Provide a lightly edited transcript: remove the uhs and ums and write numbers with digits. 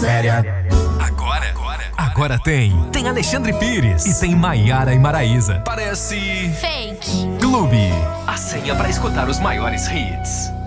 séria. Agora tem Alexandre Pires e tem Maiara e Maraísa. Parece Fake. Clube. a senha para escutar os maiores hits.